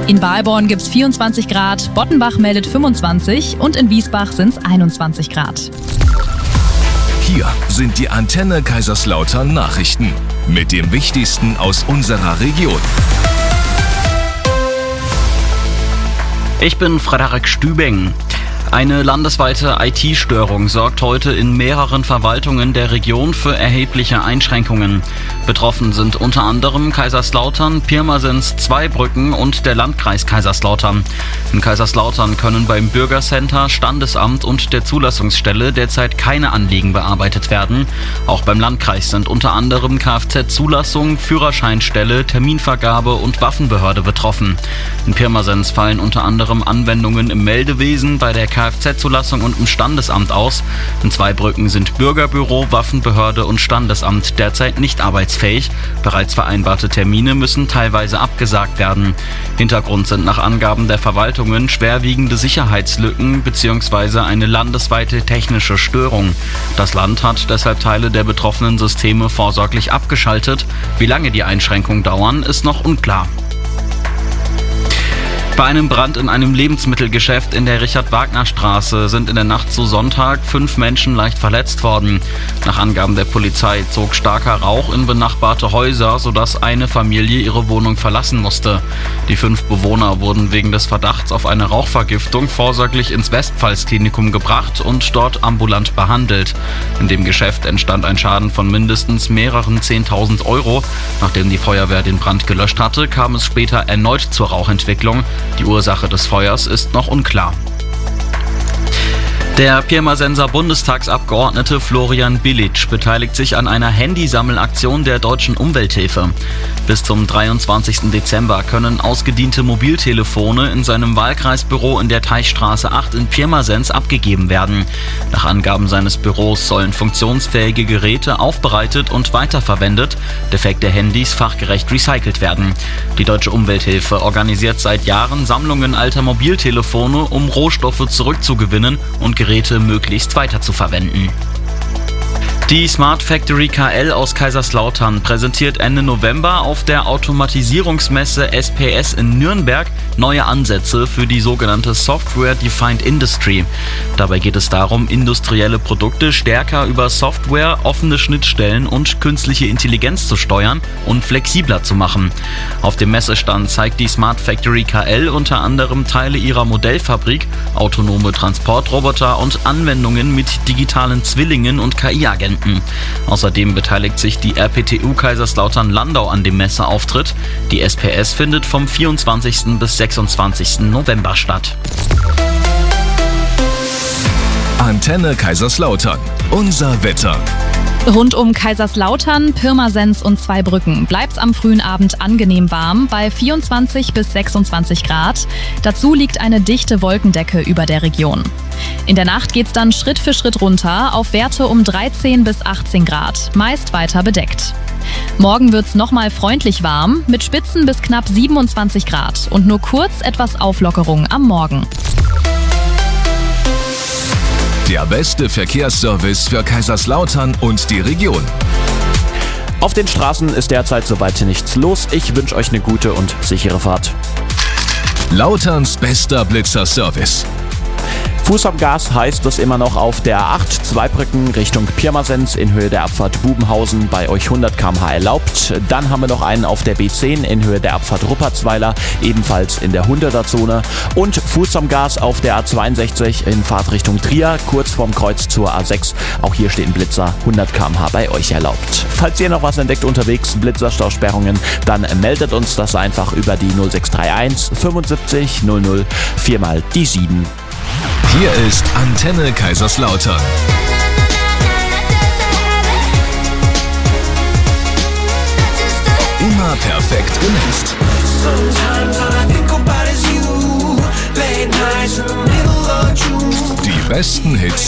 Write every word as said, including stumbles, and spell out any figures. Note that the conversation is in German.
In Balborn gibt es vierundzwanzig Grad, Bottenbach meldet fünfundzwanzig und in Wiesbach sind es einundzwanzig Grad. Hier sind die Antenne Kaiserslautern Nachrichten mit dem Wichtigsten aus unserer Region. Ich bin Frederik Stübing. Eine landesweite I T-Störung sorgt heute in mehreren Verwaltungen der Region für erhebliche Einschränkungen. Betroffen sind unter anderem Kaiserslautern, Pirmasens, Zweibrücken und der Landkreis Kaiserslautern. In Kaiserslautern können beim Bürgercenter, Standesamt und der Zulassungsstelle derzeit keine Anliegen bearbeitet werden. Auch beim Landkreis sind unter anderem Kfz-Zulassung, Führerscheinstelle, Terminvergabe und Waffenbehörde betroffen. In Pirmasens fallen unter anderem Anwendungen im Meldewesen, bei der Kfz-Zulassung und im Standesamt aus. In Zweibrücken sind Bürgerbüro, Waffenbehörde und Standesamt derzeit nicht arbeitsfähig. Bereits vereinbarte Termine müssen teilweise abgesagt werden. Hintergrund sind nach Angaben der Verwaltungen schwerwiegende Sicherheitslücken bzw. eine landesweite technische Störung. Das Land hat deshalb Teile der betroffenen Systeme vorsorglich abgeschaltet. Wie lange die Einschränkungen dauern, ist noch unklar. Bei einem Brand in einem Lebensmittelgeschäft in der Richard-Wagner-Straße sind in der Nacht zu Sonntag fünf Menschen leicht verletzt worden. Nach Angaben der Polizei zog starker Rauch in benachbarte Häuser, sodass eine Familie ihre Wohnung verlassen musste. Die fünf Bewohner wurden wegen des Verdachts auf eine Rauchvergiftung vorsorglich ins Westpfalz-Klinikum gebracht und dort ambulant behandelt. In dem Geschäft entstand ein Schaden von mindestens mehreren zehntausend Euro. Nachdem die Feuerwehr den Brand gelöscht hatte, kam es später erneut zur Rauchentwicklung. Die Ursache des Feuers ist noch unklar. Der Pirmasenser Bundestagsabgeordnete Florian Bilic beteiligt sich an einer Handysammelaktion der Deutschen Umwelthilfe. Bis zum dreiundzwanzigsten Dezember können ausgediente Mobiltelefone in seinem Wahlkreisbüro in der Teichstraße acht in Pirmasens abgegeben werden. Nach Angaben seines Büros sollen funktionsfähige Geräte aufbereitet und weiterverwendet, defekte Handys fachgerecht recycelt werden. Die Deutsche Umwelthilfe organisiert seit Jahren Sammlungen alter Mobiltelefone, um Rohstoffe zurückzugewinnen und Geräte möglichst weiterzuverwenden. Die Smart Factory K L aus Kaiserslautern präsentiert Ende November auf der Automatisierungsmesse S P S in Nürnberg neue Ansätze für die sogenannte Software Defined Industry. Dabei geht es darum, industrielle Produkte stärker über Software, offene Schnittstellen und künstliche Intelligenz zu steuern und flexibler zu machen. Auf dem Messestand zeigt die Smart Factory K L unter anderem Teile ihrer Modellfabrik, autonome Transportroboter und Anwendungen mit digitalen Zwillingen und K I-Agenten. Außerdem beteiligt sich die R P T U Kaiserslautern-Landau an dem Messeauftritt. Die S P S findet vom vierundzwanzigsten bis sechsundzwanzigsten November statt. Antenne Kaiserslautern. Unser Wetter. Rund um Kaiserslautern, Pirmasens und Zweibrücken bleibt's am frühen Abend angenehm warm bei vierundzwanzig bis sechsundzwanzig Grad. Dazu liegt eine dichte Wolkendecke über der Region. In der Nacht geht's dann Schritt für Schritt runter auf Werte um dreizehn bis achtzehn Grad, meist weiter bedeckt. Morgen wird's nochmal freundlich warm mit Spitzen bis knapp siebenundzwanzig Grad und nur kurz etwas Auflockerung am Morgen. Der beste Verkehrsservice für Kaiserslautern und die Region. Auf den Straßen ist derzeit soweit nichts los. Ich wünsche euch eine gute und sichere Fahrt. Lauterns bester Blitzer-Service. Fuß am Gas heißt es immer noch auf der A acht, Zweibrücken Richtung Pirmasens in Höhe der Abfahrt Bubenhausen bei euch hundert Kilometer pro Stunde erlaubt. Dann haben wir noch einen auf der B zehn in Höhe der Abfahrt Ruppertsweiler, ebenfalls in der hunderter-Zone. Und Fuß am Gas auf der A zweiundsechzig in Fahrtrichtung Trier, kurz vorm Kreuz zur A sechs. Auch hier steht ein Blitzer, hundert Kilometer pro Stunde bei euch erlaubt. Falls ihr noch was entdeckt unterwegs, Blitzerstausperrungen, dann meldet uns das einfach über die null sechs drei eins fünfundsiebzig null null vier mal die sieben. Hier ist Antenne Kaiserslautern. Immer perfekt gemischt. Die besten Hits